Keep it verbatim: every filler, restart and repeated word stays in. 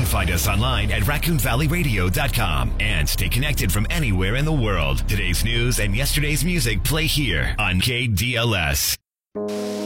can find us online at raccoon valley radio dot com and stay connected from anywhere in the world. Today's news and yesterday's music play here on K D L S.